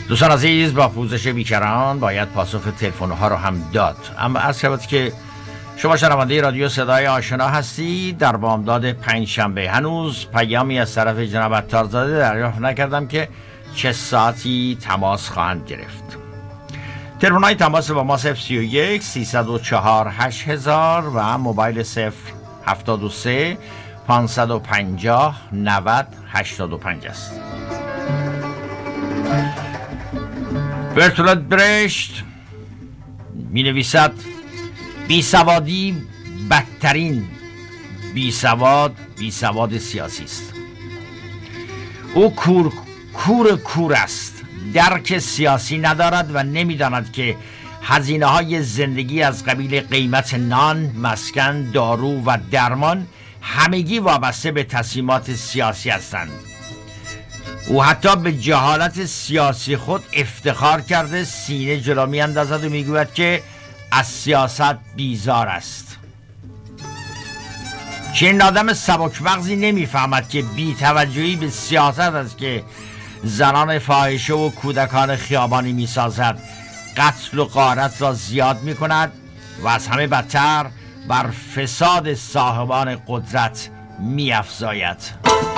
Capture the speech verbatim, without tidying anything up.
دوستان عزیز، با پوزش بیکران باید پاسخ تلفن ها رو هم داد، اما از شبت که شما شنونده رادیو صدای آشنا هستی. در بامداد پنجشنبه هنوز پیامی از طرف جناب عطارزاده دریافت نکردم که چه ساعتی تماس خواهند گرفت. تلفن های تماس با ما صفر سی و یک سیصد و چهار هشت هزار و موبایل صفر هفتاد و سه پانصد و پنجاه نود هشتاد و پنج است. برتولد برشت می نویسد بیسوادی بدترین بیسواد بیسواد سیاسی است. او کور کور کور است، درک سیاسی ندارد و نمیداند که هزینه های زندگی از قبیل قیمت نان، مسکن، دارو و درمان همگی وابسته به تصمیمات سیاسی هستند. او حتی به جهالت سیاسی خود افتخار کرده، سینه جلو می اندازد و میگوید که از سیاست بیزار است. چنین آدم سبک مغزی نمیفهمد که بی‌توجهی به سیاست است که زنان فاحشه و کودکان خیابانی میسازد، قتل و غارت را زیاد می کند و از همه بدتر بر فساد صاحبان قدرت می افزاید.